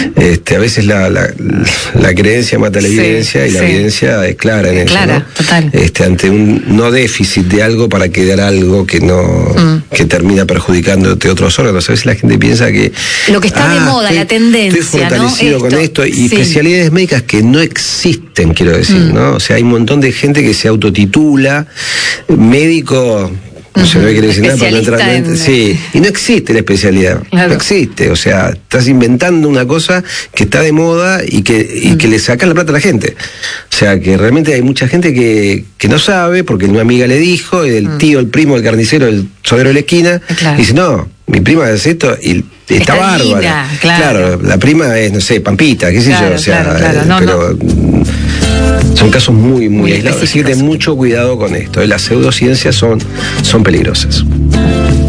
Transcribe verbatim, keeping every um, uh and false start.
Este, a veces la, la, la creencia mata la Sí, evidencia y la sí. evidencia es clara en Es eso, clara, ¿no? total. Este, ante un no déficit de algo para quedar algo que no Mm. que termina perjudicándote otros órganos. A veces la gente piensa que Lo que está de moda, estoy, la tendencia, estoy fortalecido ¿no? con Esto, esto y sí. especialidades médicas que no existen, quiero decir, Mm. ¿no? O sea, hay un montón de gente que se autotitula médico. No se me quiere decir nada para no entrar en... Especialista Sí, y no existe la especialidad. Claro. No existe. O sea, estás inventando una cosa que está de moda y que, y Mm. que le sacan la plata a la gente. O sea, que realmente hay mucha gente que, que no sabe porque una amiga le dijo, el Mm. tío, el primo, el carnicero, el sonero de la esquina, Claro. dice, no, mi prima hace esto y está, Está bárbara. linda, claro. La prima es, no sé, Pampita, qué sé Claro, yo. O sea, claro, claro. eh, No, pero... no. Son casos muy, muy, Muy aislados. Así que ten específicos. mucho cuidado con esto. Las pseudociencias son, son peligrosas.